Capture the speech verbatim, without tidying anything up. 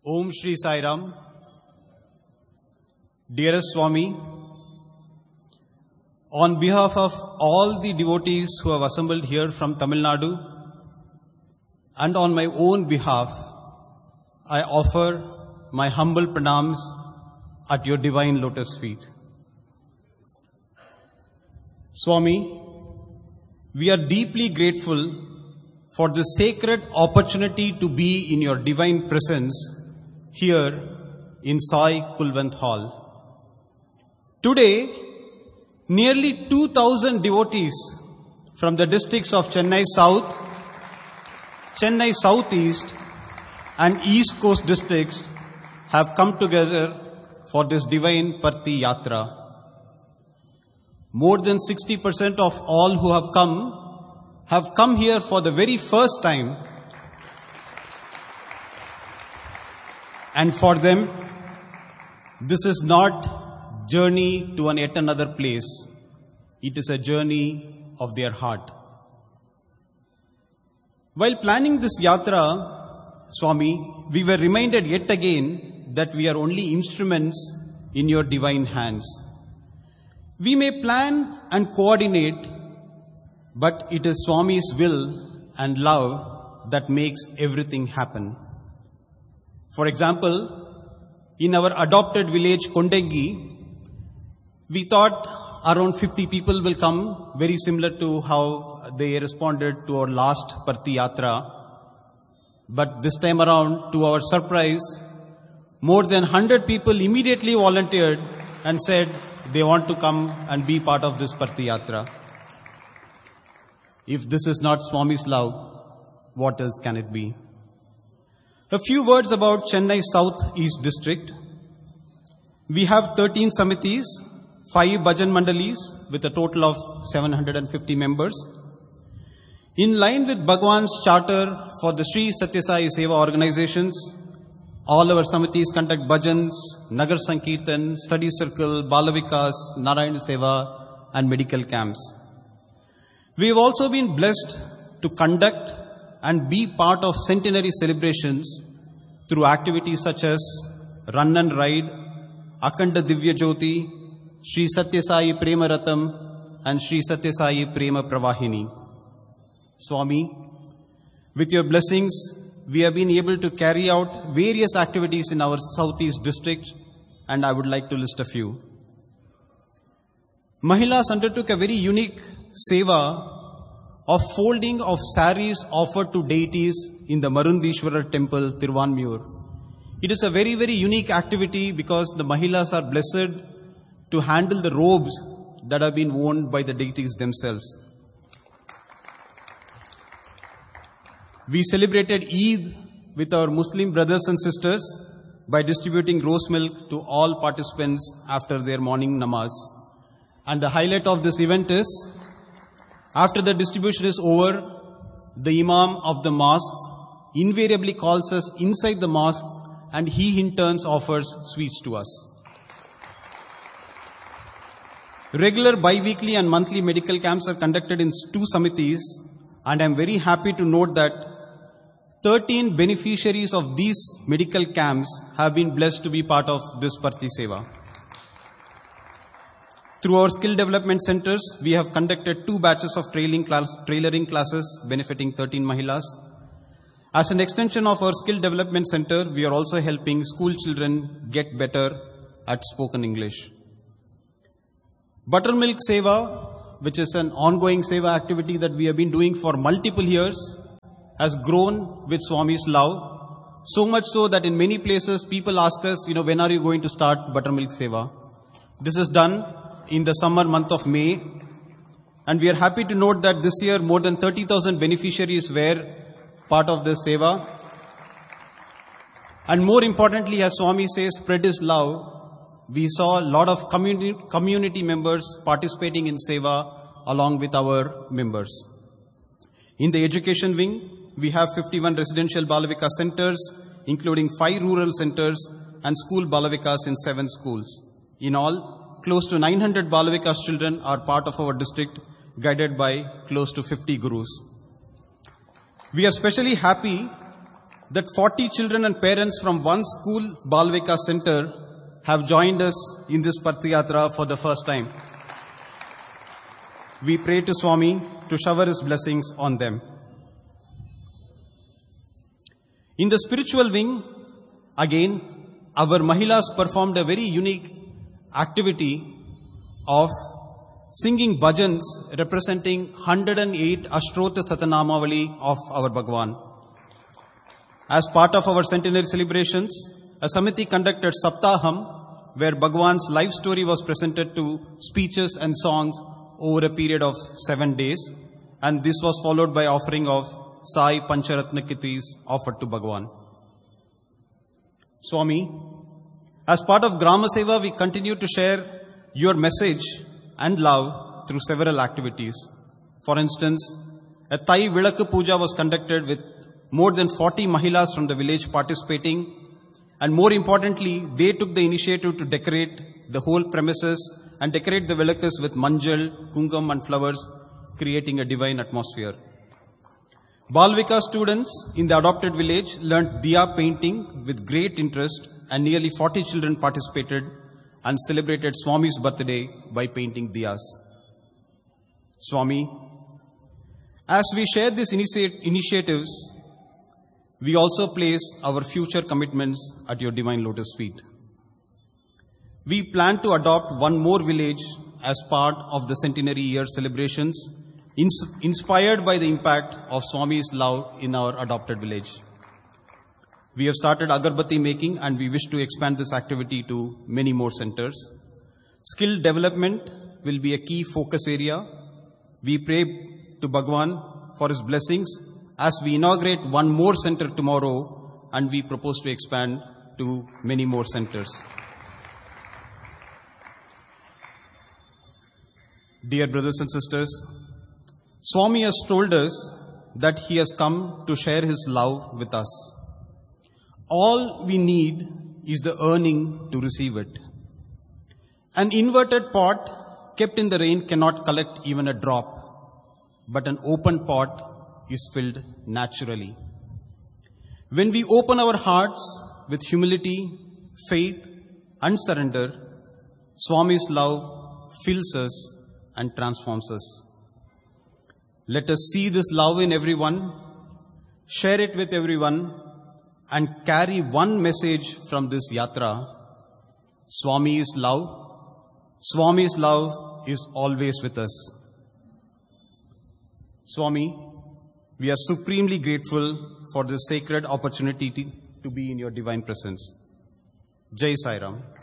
Om Shri Sai Ram. Dearest Swami, on behalf of all the devotees who have assembled here from Tamil Nadu and on my own behalf, I offer my humble pranams at your divine lotus feet. Swami, we are deeply grateful for the sacred opportunity to be in your divine presence here in Sai Kulwant Hall. Today, nearly two thousand devotees from the districts of Chennai South, Chennai Southeast and East Coast districts have come together for this divine Parthi Yatra. More than sixty percent of all who have come have come here for the very first time, and for them, this is not journey to an yet another place. It is a journey of their heart. While planning this yatra, Swami, we were reminded yet again that we are only instruments in your divine hands. We may plan and coordinate, but it is Swami's will and love that makes everything happen. For example, in our adopted village Kondengi, we thought around fifty people will come, very similar to how they responded to our last Parthi Yatra. But this time around, to our surprise, more than one hundred people immediately volunteered and said they want to come and be part of this Parthi Yatra. If this is not Swami's love, what else can it be? A few words about Chennai South East District. We have thirteen samitis, five bhajan mandalis with a total of seven hundred fifty members. In line with Bhagwan's charter for the Sri Satya Sai Seva organizations, all our samitis conduct bhajans, Nagar Sankirtan, study circle, Balavikas, Narayana Seva and medical camps. We have also been blessed to conduct and be part of centenary celebrations through activities such as Run and Ride, Akhanda Divya Jyoti, Sri Satya Sai Prema Ratham and Sri Satya Sai Prema Pravahini. Swami, with your blessings, we have been able to carry out various activities in our Southeast district, and I would like to list a few. Mahilas undertook a very unique seva of folding of saris offered to deities in the Marundishwarar temple, Tiruvanmiyur. It is a very, very unique activity because the Mahilas are blessed to handle the robes that have been worn by the deities themselves. We celebrated Eid with our Muslim brothers and sisters by distributing rose milk to all participants after their morning namaz. And the highlight of this event is, after the distribution is over, the Imam of the mosques invariably calls us inside the mosques and he in turn offers sweets to us. Regular bi-weekly and monthly medical camps are conducted in two samitis, and I am very happy to note that thirteen beneficiaries of these medical camps have been blessed to be part of this Parthi Seva. Through our skill development centers, we have conducted two batches of trailing class, trailering classes benefiting thirteen Mahilas. As an extension of our skill development center, we are also helping school children get better at spoken English. Buttermilk Seva, which is an ongoing Seva activity that we have been doing for multiple years, has grown with Swami's love. So much so that in many places people ask us, you know, when are you going to start Buttermilk Seva? This is done in the summer month of May. And we are happy to note that this year more than thirty thousand beneficiaries were part of this Seva. And more importantly, as Swami says, spread his love. We saw a lot of community, community members participating in Seva along with our members. In the education wing, we have fifty-one residential Balavika centers, including five rural centers and school Balavikas in seven schools. In all, close to nine hundred Balavikas children are part of our district, guided by close to fifty gurus. We are especially happy that forty children and parents from one school, Balvika Center, have joined us in this Parthayatra for the first time. We pray to Swami to shower his blessings on them. In the spiritual wing, again, our Mahilas performed a very unique activity of singing bhajans representing one hundred eight Ashtrota Satanamavali of our Bhagwan. As part of our centenary celebrations, a Samiti conducted Saptaham, where Bhagwan's life story was presented to speeches and songs over a period of seven days, and this was followed by offering of Sai Pancharatna Kitis offered to Bhagwan. Swami, as part of Grama Seva, we continue to share your message and love through several activities. For instance, a Thai Vilakku Puja was conducted with more than forty Mahilas from the village participating, and more importantly, they took the initiative to decorate the whole premises and decorate the Vilakkus with manjal, kungam and flowers, creating a divine atmosphere. Balvika students in the adopted village learnt diya painting with great interest, and nearly forty children participated and celebrated Swami's birthday by painting diyas. Swami, as we share these initi- initiatives, we also place our future commitments at your divine lotus feet. We plan to adopt one more village as part of the centenary year celebrations, ins- inspired by the impact of Swami's love in our adopted village. We have started agarbatti making, and we wish to expand this activity to many more centers. Skill development will be a key focus area. We pray to Bhagwan for his blessings as we inaugurate one more center tomorrow, and we propose to expand to many more centers. Dear brothers and sisters, Swami has told us that he has come to share his love with us. All we need is the earning to receive it. An inverted pot kept in the rain cannot collect even a drop, but an open pot is filled naturally. When we open our hearts with humility, faith and surrender, Swami's love fills us and transforms us. Let us see this love in everyone, share it with everyone, and carry one message from this yatra. Swami is love. Swami's love is always with us. Swami, we are supremely grateful for this sacred opportunity to be in your divine presence. Jai Sai Ram.